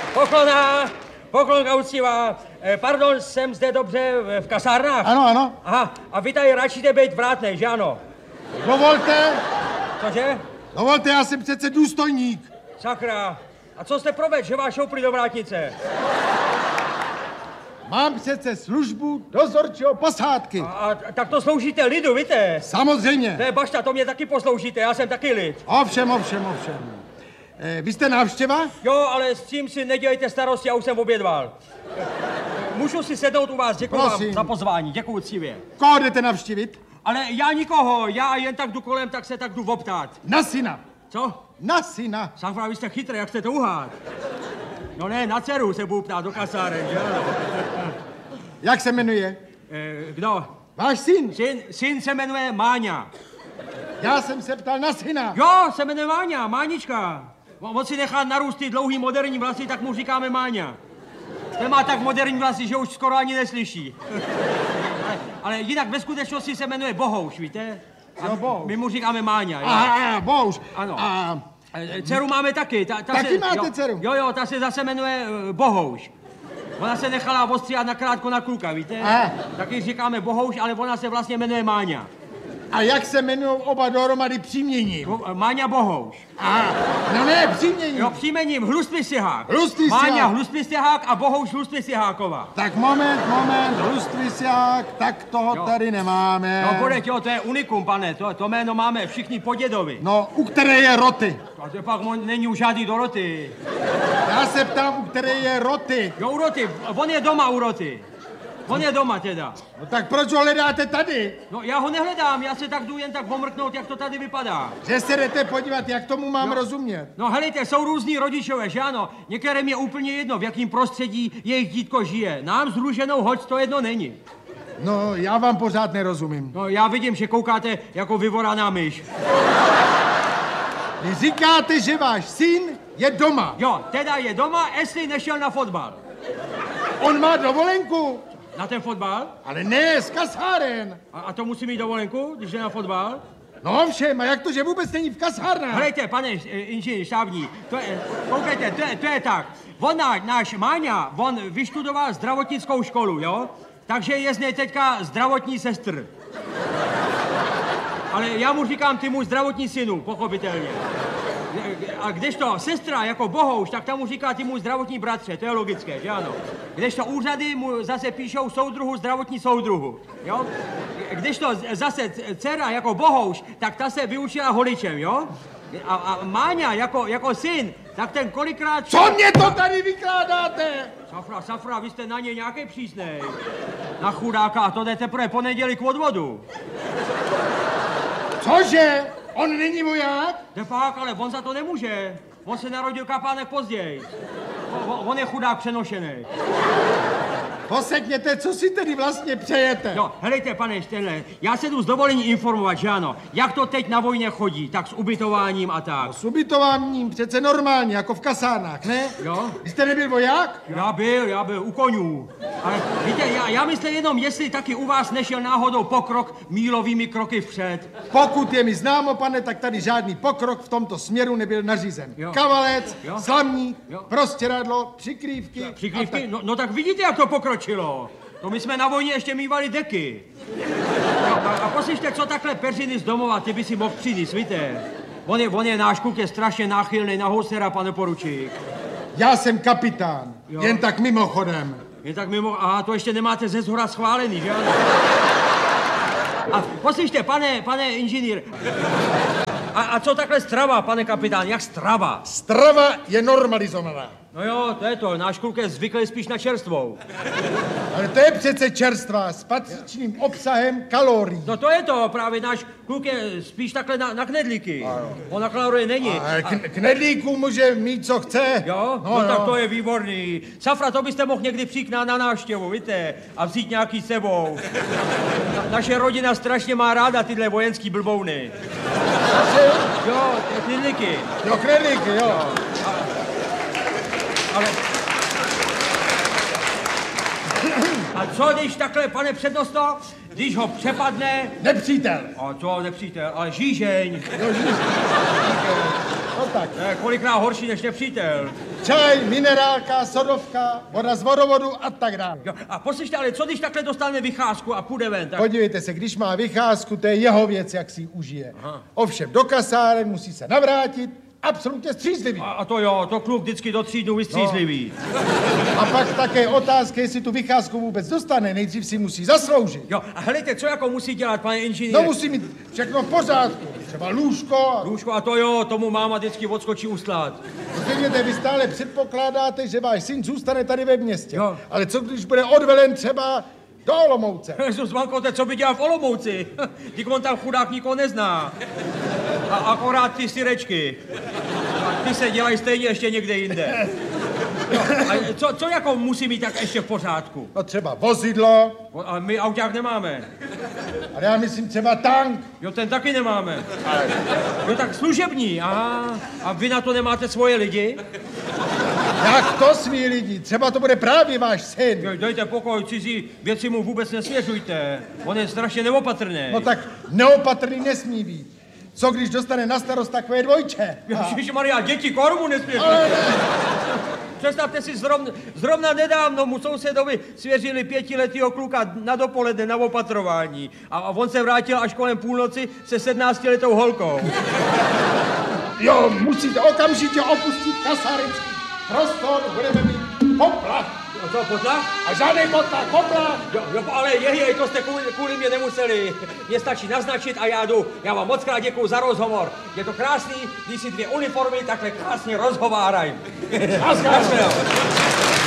Poklon uctivá. Pardon, jsem zde dobře v kasárnách? Ano. Aha, a vy tady radšíte být vrátnej, že ano? Dovolte. Cože? Dovolte, já jsem přece důstojník. Sakra. A co jste provedl, že vás šoupli do vrátnice? Mám přece službu dozorčího posádky. A tak to sloužíte lidu, víte? Samozřejmě. Ne, bašta, to mě taky posloužíte, já jsem taky lid. Ovšem. Vy jste návštěva? Jo, ale s tím si nedělejte starosti, já už jsem obědval. Můžu si sednout u vás, děkuji vám za pozvání, děkuji ctivě. Koho jdete navštívit? Ale já nikoho, já jen tak jdu kolem, tak se tak jdu optát. Na syna. Co? Na syna. Sakra, vy jste chytrý, jak jste to uhádl? No ne, na dceru se budu ptát do kasáren, že ano? Jak se jmenuje? Kdo? Váš syn. Syn se jmenuje Máňa. Já jsem se ptal na syna. Jo, se jmenuje Máňa, Mánička. On si nechá narůst ty dlouhý moderní vlasy, tak mu říkáme Máňa. Ten má tak moderní vlasy, že už skoro ani neslyší. ale jinak ve skutečnosti se jmenuje Bohouš, víte? My mu říkáme Máňa. Aha, Bohouš. Ano. Dceru máme taky. Taky máte dceru? Jo, ta se zase jmenuje Bohouš. Ona se nechala ostříhat nakrátko na kluka, víte? Aha. Taky říkáme Bohouš, ale ona se vlastně jmenuje Máňa. A jak se jmenují oba dohromady příjmením? Máňa Bohouš. Aha, no ne, příjmením. Jo, příjmením Hlustvy Sihák. Hlustvy Máňa Sihák. Hlustvy Sihák a Bohouš Hlustvy Siháková. Tak moment, Hlustvy Sihák, tak toho tady nemáme. No bude, jo, to je unikum, pane, to jméno máme všichni po dědovi. No, u které je Roty? A to pak není už žádný Doroty. Já se ptám, u které je Roty. Jo, u Roty, on je doma u Roty. On je doma teda. No tak proč ho hledáte tady? No já ho nehledám, já se tak jdu jen tak pomrknout, jak to tady vypadá. Že se jdete podívat, jak tomu mám rozumět. No helejte, jsou různí rodičové, že ano? Některým je úplně jedno, v jakém prostředí jejich dítko žije. Nám s Růženou hoď to jedno není. No, já vám pořád nerozumím. No já vidím, že koukáte jako vyvoraná myš. Vy říkáte, že váš syn je doma. Jo, teda je doma, jestli nešel na fotbal. On má dovolenku. Na ten fotbal? Ale ne, z kasáren. A to musí mít dovolenku, když jde na fotbal? No ovšem, a jak to, že vůbec není v kasárnách? Helejte, pane inženýr štábní, koukejte, to je tak. Náš Máňa, on vyštudoval zdravotnickou školu, jo? Takže je z něj teďka zdravotní sestr. Ale já mu říkám, ty můj zdravotní synu, pochopitelně. A kdežto sestra jako Bohouš, tak tam mu říká, ty můj zdravotní bratře, to je logické, že ano? Kdežto úřady mu zase píšou soudruhu, zdravotní soudruhu, jo? Kdežto zase dcera jako Bohouš, tak ta se vyučila holičem, jo? A Máňa jako syn, tak ten kolikrát... Co mě to tady vykládáte? Safra, vy jste na něj nějaký přísnej. Na chudáka, to jde teprve ponedělí k odvodu. Cože? On není voják? Pak, ale on za to nemůže. On se narodil kapánek později. On je chudák přenošený. Posekněte, co si tedy vlastně přejete? Jo, helejte, pane Štenle, já se jdu z dovolení informovat, že ano, jak to teď na vojně chodí, tak s ubytováním a tak. No, s ubytováním přece normálně, jako v kasárnách, ne? Jo. Vy jste nebyl voják? Já byl u konňů. Ale víte, já myslím jenom, jestli taky u vás nešel náhodou pokrok mílovými kroky vpřed. Pokud je mi známo, pane, tak tady žádný pokrok v tomto směru nebyl nařízen. Jo. Kavalec, jo. Slamník, jo. Prostěradlo, přikrývky. Přikrývky? No tak vidíte, jak to pokročilo. No my jsme na vojně ještě mívali deky. A poslyšte, co takhle peřiny z domova, ty by si mohl přinést, víte? On je náš kluk, je strašně náchylný na housera, pane poručík. Já jsem kapitán, jo. Jen tak mimochodem. Jen tak aha, to ještě nemáte ze zhora schválený, že ano? A poslyšte, pane inženýr, a co takhle strava, pane kapitán, jak strava? Strava je normalizovaná. No jo, to je to, náš kluk je zvyklý spíš na čerstvou. Ale to je přece čerstvá s patřičným obsahem kalorií. No to je to, právě náš kluk je spíš takhle na knedlíky. On na kalorie není. Knedlíků může mít, co chce. Jo? No tak to je výborný. Safra, to byste mohl někdy přijít na návštěvu, víte, a vzít nějaký sebou. Naše rodina strašně má ráda tyhle vojenský blbouny. Jo, knedlíky. Jo, knedlíky, jo. Ale... A co když takhle, pane přednosto, když ho přepadne... Nepřítel. A co nepřítel, ale žížeň. Jo, žížeň. No tak. Kolikrát horší než nepřítel. Čaj, minerálka, sodovka, voda z vodovodu a tak dále. Jo, a poslyšte, ale co když takhle dostane vycházku a půjde ven? Tak... Podívejte se, když má vycházku, to je jeho věc, jak si ji užije. Aha. Ovšem do kasáren musí se navrátit, absolutně střízlivý. A to jo, to kluk vždycky do 3 dnů vystřízlivý. No. A pak také otázka, jestli tu vycházku vůbec dostane, nejdřív si musí zasloužit. Jo, a helejte, co jako musí dělat, pane inženýr? No musí mít všechno v pořádku, třeba lůžko. Lůžko a to jo, tomu máma vždycky odskočí ustlát. Řekněte, vy stále předpokládáte, že váš syn zůstane tady ve městě. Jo. Ale co když bude odvelen třeba do Olomouce? Jezus, Vankote, co by dělal v Olomouci? Dík on tam chudák nikoho nezná. A akorát ty syrečky. A ty se dělají stejně ještě někde jinde. Jo, a co jako musí mít tak ještě v pořádku? No třeba vozidlo. A my auták nemáme. Ale já myslím třeba tank. Jo, ten taky nemáme. Jo, tak služební, aha. A vy na to nemáte svoje lidi? Jak to svý lidi? Třeba to bude právě váš syn. Jo, dejte pokoj, cizí věci mu vůbec nesvěřujte. On je strašně neopatrný. No tak neopatrný nesmí být. Co když dostane na starost takové dvojče? Ježišmarja, děti kormu nesvěřujte. Ale... Představte si, zrovna nedávno mu sousedovi svěřili 5letýho kluka na dopoledne na opatrování. A on se vrátil až kolem půlnoci se 17letou holkou. Jo, musíte okamžitě opustit kasárenský prostor, budeme mít poplach. Co, potlach? A žádný potlach, poplach. Jo, ale jej, to jste kvůli mě nemuseli. Mně stačí naznačit a já jdu. Já vám moc krát děkuju za rozhovor. Je to krásný, když si 2 uniformy takhle krásně rozhovárají.